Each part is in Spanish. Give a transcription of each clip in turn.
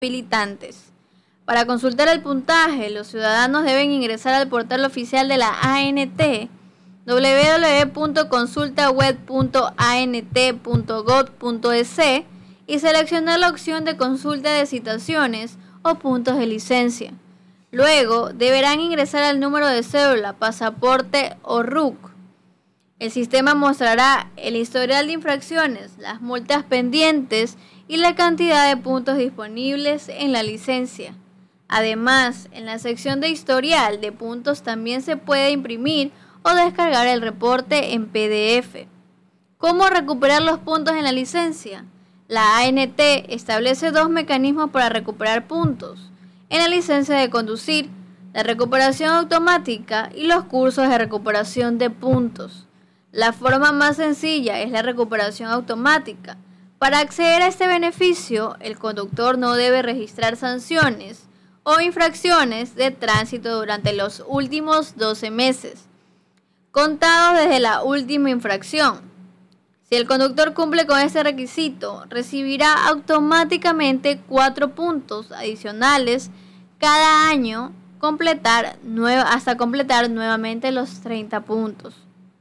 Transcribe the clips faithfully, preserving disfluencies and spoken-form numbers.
habilitantes. Para consultar el puntaje, los ciudadanos deben ingresar al portal oficial de la A N T, doble u doble u doble u punto consultaweb punto a n t punto gov punto e s, y seleccionar la opción de consulta de citaciones o puntos de licencia. Luego, deberán ingresar el número de cédula, pasaporte o R U C. El sistema mostrará el historial de infracciones, las multas pendientes y la cantidad de puntos disponibles en la licencia. Además, en la sección de historial de puntos también se puede imprimir o descargar el reporte en P D F. ¿Cómo recuperar los puntos en la licencia? La A N T establece dos mecanismos para recuperar puntos: en la licencia de conducir, la recuperación automática y los cursos de recuperación de puntos. La forma más sencilla es la recuperación automática. Para acceder a este beneficio, el conductor no debe registrar sanciones o infracciones de tránsito durante los últimos doce meses, contados desde la última infracción. Si el conductor cumple con este requisito, recibirá automáticamente cuatro puntos adicionales cada año completar nueva, hasta completar nuevamente los treinta puntos,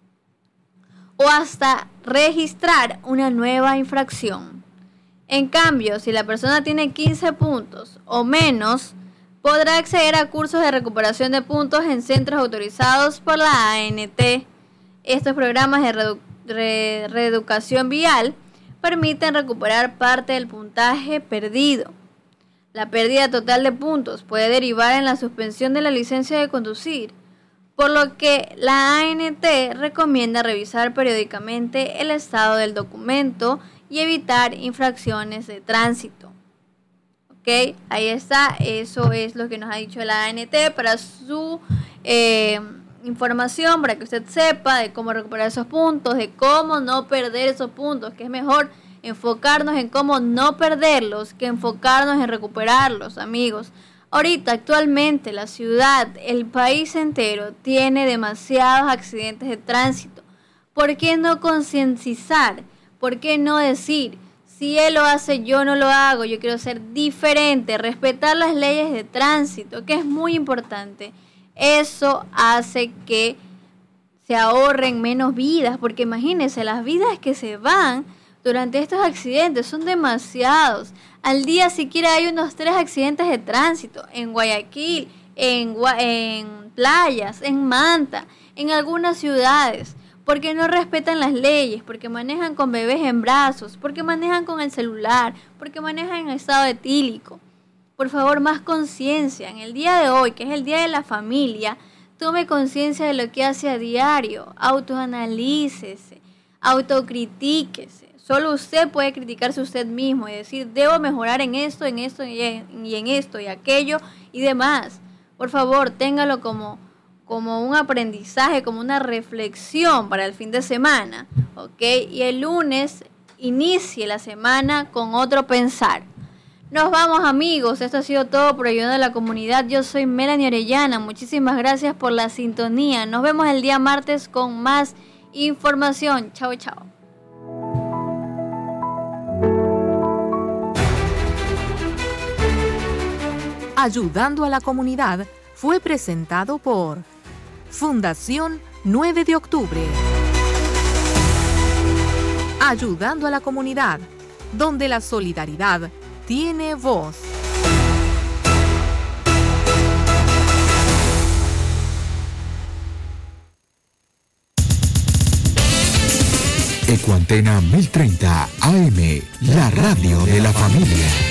o hasta registrar una nueva infracción. En cambio, si la persona tiene quince puntos o menos, podrá acceder a cursos de recuperación de puntos en centros autorizados por la A N T. Estos programas de redu- re- reeducación vial permiten recuperar parte del puntaje perdido. La pérdida total de puntos puede derivar en la suspensión de la licencia de conducir, por lo que la A N T recomienda revisar periódicamente el estado del documento y evitar infracciones de tránsito. Ok, ahí está, eso es lo que nos ha dicho la A N T para su eh, información, para que usted sepa de cómo recuperar esos puntos, de cómo no perder esos puntos, que es mejor enfocarnos en cómo no perderlos que enfocarnos en recuperarlos, amigos. Ahorita, actualmente, la ciudad, el país entero tiene demasiados accidentes de tránsito. ¿Por qué no concientizar? ¿Por qué no decir: si él lo hace, yo no lo hago, yo quiero ser diferente, respetar las leyes de tránsito, que es muy importante? Eso hace que se ahorren menos vidas, porque imagínense, las vidas que se van durante estos accidentes son demasiados. Al día siquiera hay unos tres accidentes de tránsito en Guayaquil, en, en Playas, en Manta, en algunas ciudades, porque no respetan las leyes, porque manejan con bebés en brazos, porque manejan con el celular, porque manejan en estado etílico. Por favor, más conciencia. En el día de hoy, que es el Día de la Familia, tome conciencia de lo que hace a diario, autoanalícese, autocritíquese. Solo usted puede criticarse a usted mismo y decir: debo mejorar en esto, en esto y en, y en esto y aquello y demás. Por favor, téngalo como, como un aprendizaje, como una reflexión para el fin de semana, ¿ok? Y el lunes inicie la semana con otro pensar. Nos vamos, amigos. Esto ha sido todo por Ayudando a la Comunidad. Yo soy Melanie Orellana. Muchísimas gracias por la sintonía. Nos vemos el día martes con más información. Chao, chao. Ayudando a la Comunidad fue presentado por Fundación nueve de octubre. Ayudando a la Comunidad, donde la solidaridad tiene voz. Ecuantena mil treinta A M, la radio de la familia.